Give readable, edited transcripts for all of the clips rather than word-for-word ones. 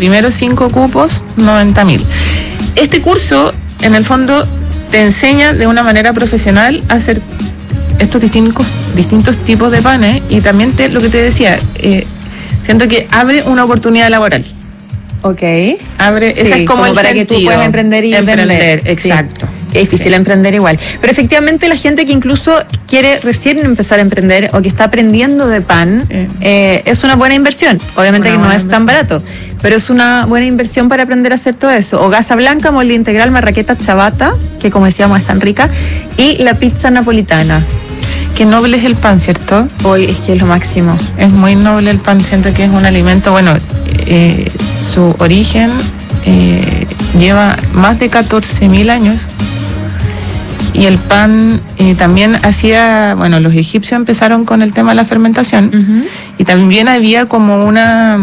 primeros 5 cupos, 90.000. Este curso, en el fondo, te enseña de una manera profesional a hacer estos distintos tipos de panes, y también lo que te decía, siento que abre una oportunidad laboral. Ok. Abre, esa es como el para sentido. Que tú puedas emprender y vender. Exacto. Sí. Es difícil emprender igual. Pero efectivamente la gente que incluso quiere recién empezar a emprender o que está aprendiendo de pan, es una buena inversión. Obviamente que no es tan barato, pero es una buena inversión para aprender a hacer todo eso. O gasa blanca, molde integral, marraqueta, chabata, que como decíamos es tan rica, y la pizza napolitana. Qué noble es el pan, ¿cierto? Hoy es que es lo máximo. Es muy noble el pan, siento que es un alimento, bueno, su origen lleva más de 14.000 años. Y el pan también hacía, bueno, los egipcios empezaron con el tema de la fermentación, y también había como una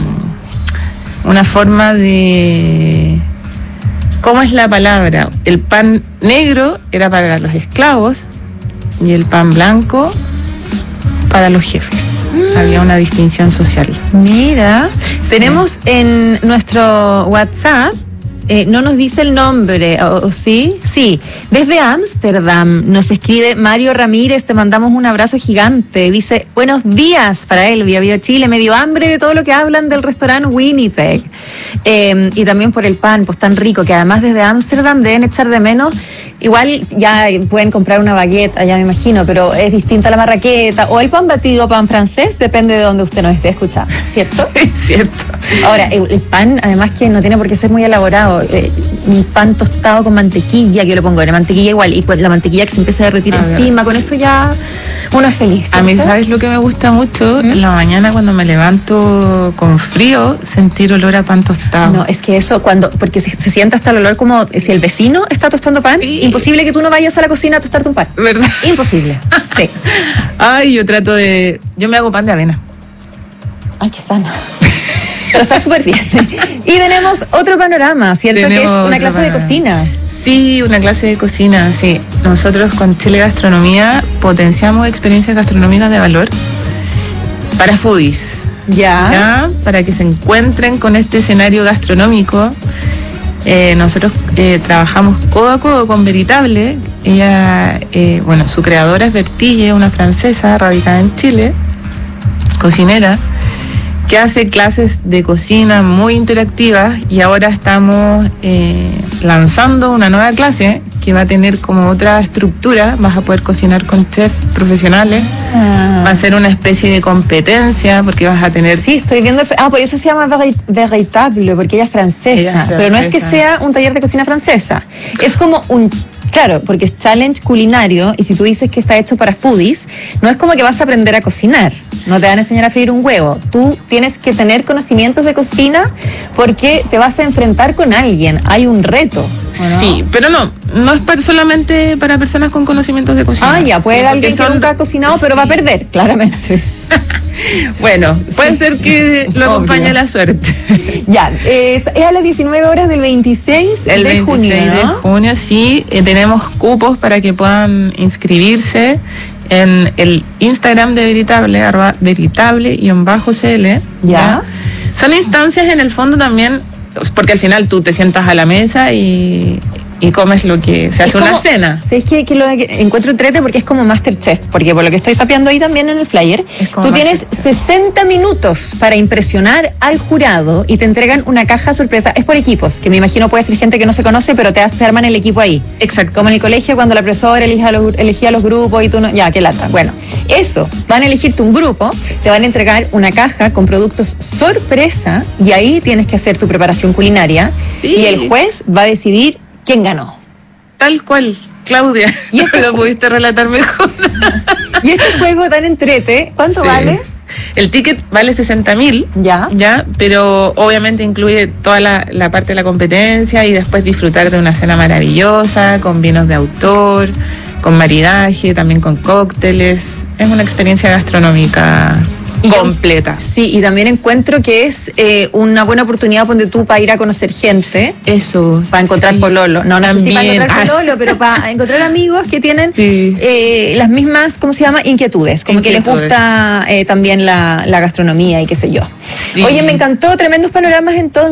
forma de, ¿cómo es la palabra? El pan negro era para los esclavos y el pan blanco para los jefes. Había una distinción social. Mira, tenemos en nuestro WhatsApp, no nos dice el nombre, ¿o sí? Sí, desde Ámsterdam nos escribe Mario Ramírez, te mandamos un abrazo gigante. Dice, buenos días para él, Bio Chile, me dio hambre de todo lo que hablan del restaurante Winnipeg. Y también por el pan, pues tan rico, que además desde Ámsterdam deben echar de menos. Igual ya pueden comprar una baguette allá, me imagino, pero es distinta a la marraqueta, o el pan batido, pan francés, depende de donde usted nos esté escuchando, ¿cierto? Sí, cierto. Ahora, el pan, además que no tiene por qué ser muy elaborado, un pan tostado con mantequilla, que yo le pongo en mantequilla igual, y pues la mantequilla que se empieza a derretir encima, con eso ya uno es feliz, ¿cierto? A mí, ¿sabes lo que me gusta mucho? En la mañana cuando me levanto con frío, sentir olor a pan tostado. No, es que eso, porque se siente hasta el olor como si el vecino está tostando pan, sí. Imposible que tú no vayas a la cocina a tostarte un pan. ¿Verdad? Imposible. Sí. Ay, yo me hago pan de avena. Ay, qué sano. Pero está súper bien. Y tenemos otro panorama, ¿cierto? Que es una clase de cocina. Sí, una clase de cocina, sí. Nosotros con Chile Gastronomía potenciamos experiencias gastronómicas de valor para foodies. ¿Ya? Para que se encuentren con este escenario gastronómico. Nosotros trabajamos codo a codo con Veritable. Ella, su creadora es Bertille, una francesa radicada en Chile, cocinera, que hace clases de cocina muy interactivas, y ahora estamos lanzando una nueva clase que va a tener como otra estructura. Vas a poder cocinar con chefs profesionales. Va a ser una especie de competencia, porque vas a tener... Sí, estoy viendo... por eso se llama Veritable, porque ella es francesa. Pero no es que sea un taller de cocina francesa. Es como un... Claro, porque es challenge culinario, y si tú dices que está hecho para foodies, no es como que vas a aprender a cocinar, no te van a enseñar a freír un huevo. Tú tienes que tener conocimientos de cocina porque te vas a enfrentar con alguien, hay un reto. ¿No? Sí, pero no es solamente para personas con conocimientos de cocina. Ya, puede ser alguien que nunca ha cocinado, pero va a perder, claramente. Bueno, puede ser que lo acompañe la suerte. Ya, es a las 19 horas del 26 de junio. El 26 de junio, sí. Tenemos cupos para que puedan inscribirse en el Instagram de Veritable, @veritable_cl. ¿Ya? Son instancias en el fondo también, porque al final tú te sientas a la mesa y comes lo que se hace, una cena. Sí, es que lo encuentro entrete porque es como MasterChef, porque por lo que estoy sapeando ahí también en el flyer, tú tienes 60 minutos para impresionar al jurado y te entregan una caja sorpresa. Es por equipos, que me imagino puede ser gente que no se conoce, pero te arman el equipo ahí. Exacto. Como en el colegio cuando la profesora elegía los grupos y tú no... Ya, qué lata. Bueno, eso, van a elegirte un grupo, te van a entregar una caja con productos sorpresa, y ahí tienes que hacer tu preparación culinaria, y el juez va a decidir quién ganó. Tal cual, Claudia. ¿Y lo pudiste relatar mejor? Y este juego tan entrete, ¿cuánto vale? El ticket vale 60.000, ya, pero obviamente incluye toda la parte de la competencia, y después disfrutar de una cena maravillosa, con vinos de autor, con maridaje, también con cócteles. Es una experiencia gastronómica completa. Sí, y también encuentro que es una buena oportunidad, ponte tú, para ir a conocer gente. Eso. Para encontrar pololo. No sé si para encontrar pololo, pero para encontrar amigos que tienen las mismas, ¿cómo se llama? Inquietudes. Como que les gusta también la gastronomía y qué sé yo. Sí. Oye, me encantó, tremendos panoramas entonces.